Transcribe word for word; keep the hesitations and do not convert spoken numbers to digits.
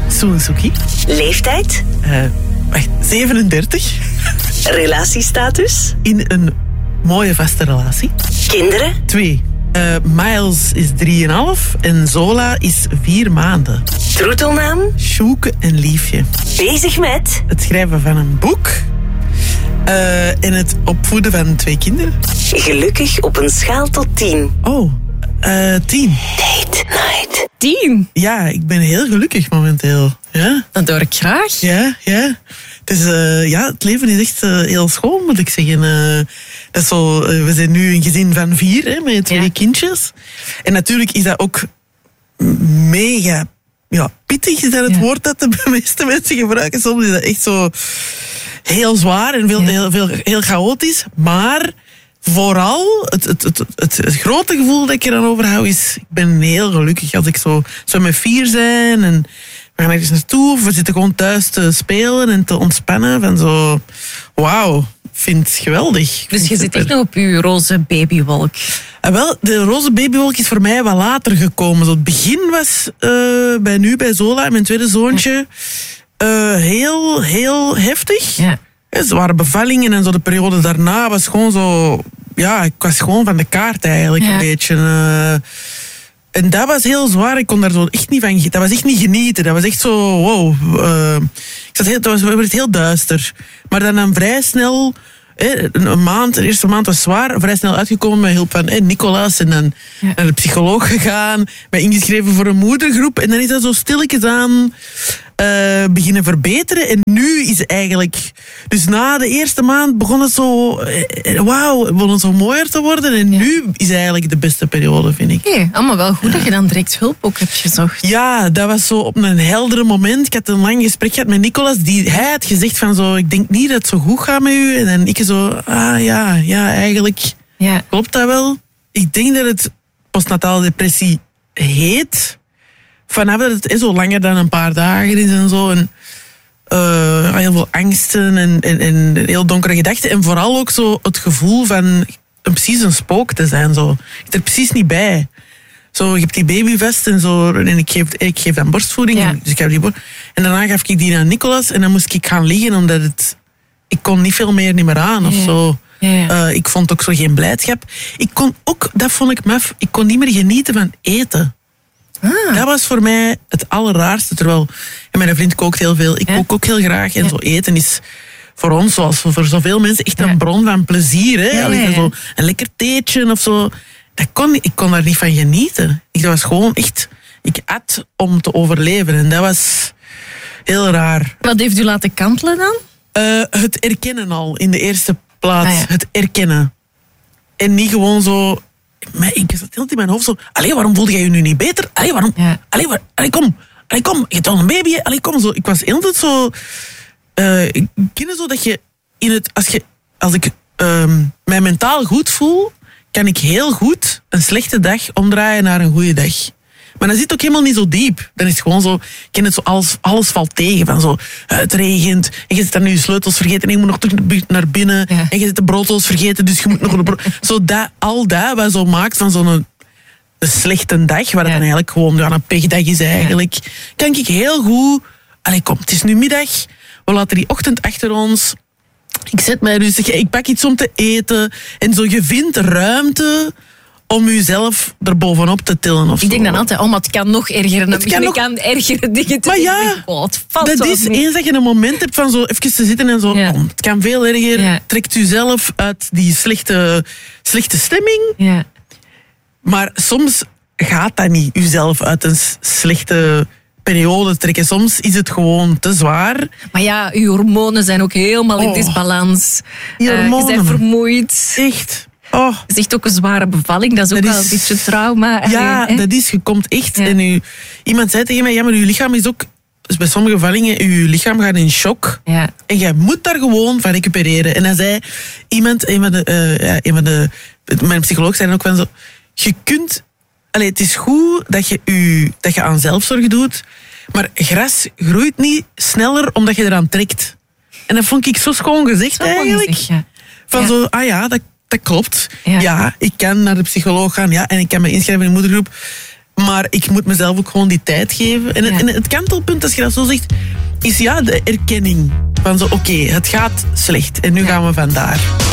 Soensuki. Leeftijd? Uh, wacht, zevenendertig. Relatiestatus? In een mooie vaste relatie. Kinderen? Twee. Uh, Miles is drieënhalf en Zola is vier maanden. Troetelnaam? Sjoeke en Liefje. Bezig met? Het schrijven van een boek. Uh, en het opvoeden van twee kinderen. Gelukkig op een schaal tot tien. Oh, uh, tien. Date night. Tien? Ja, ik ben heel gelukkig momenteel. Ja? Dat hoor ik graag. Ja, ja. Het, is, uh, ja, het leven is echt uh, heel schoon, moet ik zeggen. Uh, dat is zo, uh, we zijn nu een gezin van vier, hè, met twee ja. kindjes. En natuurlijk is dat ook mega ja, pittig, is dat het ja. woord dat de meeste mensen gebruiken. Soms is dat echt zo heel zwaar en veel, ja. heel, veel, heel chaotisch. Maar vooral, het, het, het, het, het grote gevoel dat ik er dan over hou is, ik ben heel gelukkig als ik zo, zo met vier zijn en we gaan ergens naartoe of we zitten gewoon thuis te spelen en te ontspannen. Van zo, wauw, ik vind het geweldig. Dus je zit echt nog op je roze babywolk. En wel, de roze babywolk is voor mij wat later gekomen. Zo het begin was uh, bij nu, bij Zola, mijn tweede zoontje, uh, heel, heel heftig. Ja. Zware bevallingen en zo de periode daarna was gewoon zo, ja, ik was gewoon van de kaart eigenlijk ja. een beetje. Uh, en dat was heel zwaar. Ik kon daar zo echt niet van genieten. Dat was echt niet genieten. Dat was echt zo, wow. Uh, ik zat heel, het was werd heel duister. Maar dan, dan vrij snel, eh, een maand, de eerste maand was zwaar, vrij snel uitgekomen met hulp van eh, Nicolas. En dan ja. naar de psycholoog gegaan, mij ingeschreven voor een moedergroep. En dan is dat zo stilletjes aan uh, beginnen verbeteren. En nu is het eigenlijk, dus na de eerste maand begon het zo, eh, wauw, begon het zo mooier te worden. En ja. nu is eigenlijk de beste periode, vind ik. Oké, allemaal wel goed ja. dat je dan direct hulp ook hebt gezocht. Ja, dat was zo op een heldere moment. Ik had een lang gesprek gehad met Nicolas. Die, hij had gezegd van zo, ik denk niet dat het zo goed gaat met u. En dan ik zo, ah ja, ja, eigenlijk ja. klopt dat wel. Ik denk dat het postnatale depressie heet. Vanaf dat het zo langer dan een paar dagen is en zo. En uh, heel veel angsten en, en, en heel donkere gedachten. En vooral ook zo het gevoel van een, precies een spook te zijn. Zo. Ik zit er precies niet bij. Zo, je hebt die baby vast en zo. En ik geef, ik geef dan borstvoeding. Ja. Dus ik heb die borst, en daarna gaf ik die aan Nicolas. En dan moest ik gaan liggen omdat het, ik kon niet veel meer niet meer aan of ja. zo. Ja, ja. Uh, ik vond ook zo geen blijdschap. Ik kon ook, dat vond ik maf, ik kon niet meer genieten van eten. Ah. Dat was voor mij het allerraarste. Terwijl, en mijn vriend kookt heel veel. Ik ja. kook ook heel graag. En ja. zo eten is voor ons, zoals voor zoveel mensen, echt een ja. bron van plezier. Hè? Ja, ja, ja. Zo een lekker theetje of zo. Dat kon, ik kon daar niet van genieten. Ik, dat was gewoon echt, ik at om te overleven. En dat was heel raar. Wat heeft u laten kantelen dan? Uh, het erkennen al, in de eerste plaats. Ah, ja. Het erkennen. En niet gewoon zo, maar ik zat heel in mijn hoofd zo, allee, waarom voelde jij je nu niet beter? Allee, waarom? Ja. Allee, waar, allee, kom. Allee, kom. Je hebt al een baby. Allee, kom. Zo. Ik was altijd zo, uh, ik ken zo dat je in het, als je, als ik um, mij mentaal goed voel, kan ik heel goed een slechte dag omdraaien naar een goede dag. Maar dan zit het ook helemaal niet zo diep. Dan is het gewoon zo, ik ken het zo, alles, alles valt tegen. Van zo, het regent, en je zit dan nu je sleutels vergeten en je moet nog terug naar binnen. Ja. En je zit de brooddoos vergeten, dus je moet nog... Bro- zo dat, al dat wat zo maakt van zo'n een, een slechte dag, waar het ja. dan eigenlijk gewoon ja, een pechdag is eigenlijk, ja. kan ik heel goed... Allee, kom, het is nu middag, we laten die ochtend achter ons... Ik zet mij rustig, ik pak iets om te eten. En zo, je vindt ruimte om jezelf er bovenop te tillen. Of ik denk zo. dan altijd, oh, maar het kan nog erger. Dan het kan nog... aan ergere dingen te maar ja, oh, het valt dat is niet. eens dat je een moment hebt van zo even te zitten en zo, ja. oh, het kan veel erger. Ja. Trekt u zelf uit die slechte, slechte stemming. Ja. Maar soms gaat dat niet, uzelf uit een slechte periode trekken. Soms is het gewoon te zwaar. Maar ja, uw hormonen zijn ook helemaal oh. in disbalans. Je hormonen. Uh, je bent vermoeid. Echt. Oh. Het is echt ook een zware bevalling. Dat is ook dat wel is, een beetje trauma. Ja, hè? dat is. Je komt echt. Ja. En u, iemand zei tegen mij, ja, maar uw lichaam is ook... Dus bij sommige bevallingen, uw lichaam gaat in shock. Ja. En jij moet daar gewoon van recupereren. En dan zei iemand, een van de... Uh, ja, een van de mijn psycholoog zei dan ook van zo... Je kunt... Allee, het is goed dat je, u, dat je aan zelfzorg doet, maar gras groeit niet sneller omdat je eraan trekt. En dat vond ik zo schoon gezegd zo eigenlijk. Gezegd, ja. Van ja. zo, ah ja, dat, dat klopt. Ja. ja, ik kan naar de psycholoog gaan, ja, en ik kan me inschrijven in de moedergroep. Maar ik moet mezelf ook gewoon die tijd geven. En het, Ja. en het kantelpunt, als je dat zo zegt, is ja, de erkenning. Van zo, oké, okay, het gaat slecht. En nu Ja. gaan we vandaar.